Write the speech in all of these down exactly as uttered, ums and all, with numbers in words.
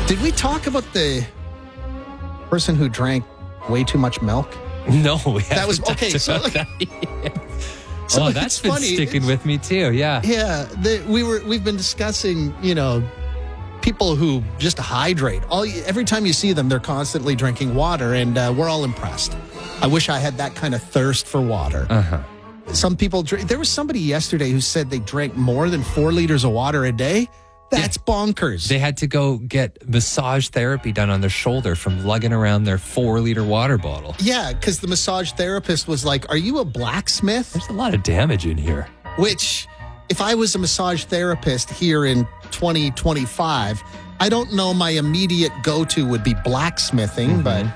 Did we talk about the person who drank way too much milk? No, we That was haven't okay. talked So, about like, that. so oh, it's that's been funny. sticking with me too. Yeah. Yeah, the, we were we've been discussing, you know, people who just hydrate. All every time you see them, they're constantly drinking water, and uh, we're all impressed. I wish I had that kind of thirst for water. Uh huh. Some people drink. There was somebody yesterday who said they drank more than four liters of water a day. That's yeah. bonkers. They had to go get massage therapy done on their shoulder from lugging around their four liter water bottle. Yeah, because the massage therapist was like, "Are you a blacksmith?" There's a lot of damage in here. Which, if I was a massage therapist here in twenty twenty-five, I don't know my immediate go-to would be blacksmithing, mm-hmm. but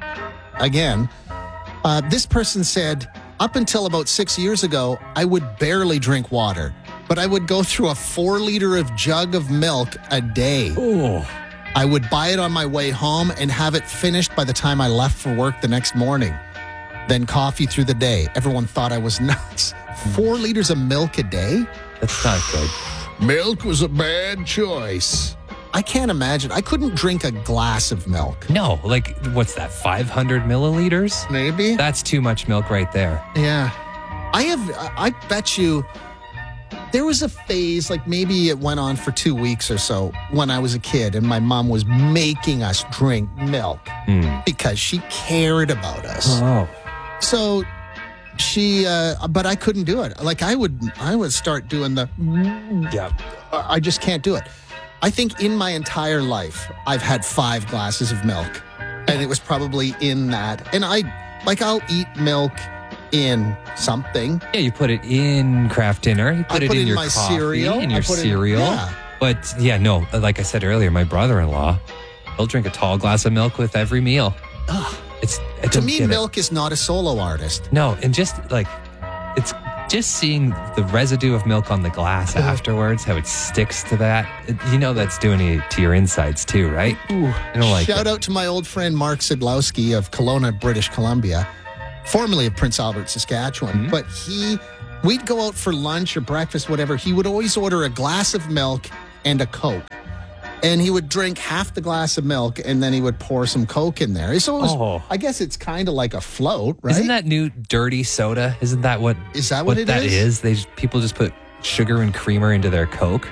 again, uh, this person said, up until about six years ago, I would barely drink water, but I would go through a four liter of jug of milk a day. Oh. I would buy it on my way home and have it finished by the time I left for work the next morning. Then coffee through the day. Everyone thought I was nuts. Four liters of milk a day? That's not good. Milk was a bad choice. I can't imagine. I couldn't drink a glass of milk. No, like, what's that, five hundred milliliters? Maybe. That's too much milk right there. Yeah. I have, I bet you, there was a phase, like maybe it went on for two weeks or so when I was a kid and my mom was making us drink milk mm. because she cared about us. Oh. So she, uh, but I couldn't do it. Like I would, I would start doing the, yeah. I just can't do it. I think in my entire life, I've had five glasses of milk, and it was probably in that. And I, like, I'll eat milk in something. Yeah, you put it in Kraft Dinner. You put I it put in it in your my coffee, cereal. in your I put it in- cereal. yeah. But yeah, no, like I said earlier, my brother-in-law, he'll drink a tall glass of milk with every meal. Ugh. It's I To don't me, get it. milk is not a solo artist. No, and just like it's just seeing the residue of milk on the glass afterwards, how it sticks to that. It, you know that's doing it to your insides too, right? Ooh. I don't like Shout it. out to my old friend Mark Sidlowski of Kelowna, British Columbia, formerly of Prince Albert, Saskatchewan. Mm-hmm. But he, we'd go out for lunch or breakfast, whatever. He would always order a glass of milk and a Coke. And he would drink half the glass of milk and then he would pour some Coke in there. So it was, Oh. I guess it's kind of like a float, right? Isn't that new dirty soda? Isn't that what Is that what it that is? is? They just, people just put sugar and creamer into their Coke.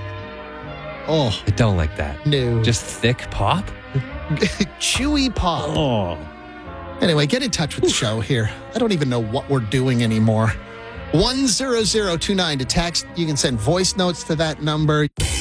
Oh, I don't like that. no. Just thick pop. chewy pop. Oh. Anyway, get in touch with the show here. I don't even know what we're doing anymore. one zero zero two nine to text. You can send voice notes to that number.